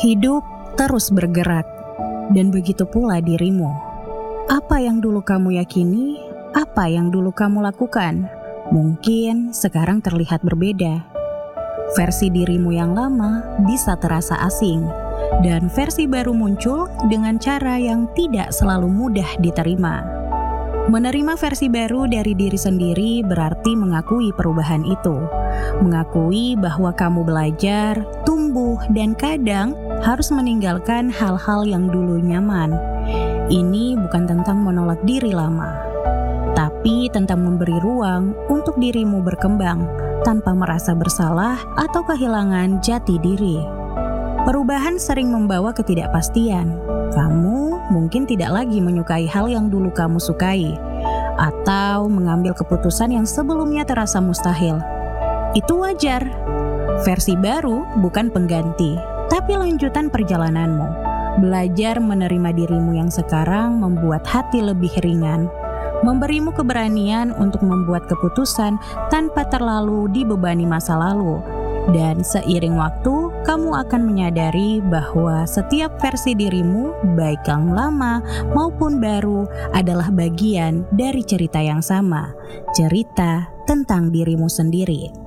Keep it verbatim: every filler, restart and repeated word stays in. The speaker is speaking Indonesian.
Hidup terus bergerak, dan begitu pula dirimu. Apa yang dulu kamu yakini, apa yang dulu kamu lakukan, mungkin sekarang terlihat berbeda. Versi dirimu yang lama bisa terasa asing, dan versi baru muncul dengan cara yang tidak selalu mudah diterima. Menerima versi baru dari diri sendiri berarti mengakui perubahan itu, mengakui bahwa kamu belajar, tumbuh, dan kadang harus meninggalkan hal-hal yang dulu nyaman. Ini bukan tentang menolak diri lama, tapi tentang memberi ruang untuk dirimu berkembang tanpa merasa bersalah atau kehilangan jati diri. Perubahan sering membawa ketidakpastian. Kamu mungkin tidak lagi menyukai hal yang dulu kamu sukai, atau mengambil keputusan yang sebelumnya terasa mustahil. Itu wajar. Versi baru bukan pengganti, tapi lanjutan perjalananmu. Belajar menerima dirimu yang sekarang membuat hati lebih ringan, memberimu keberanian untuk membuat keputusan tanpa terlalu dibebani masa lalu. Dan seiring waktu, kamu akan menyadari bahwa setiap versi dirimu, baik yang lama maupun baru, adalah bagian dari cerita yang sama, cerita tentang dirimu sendiri.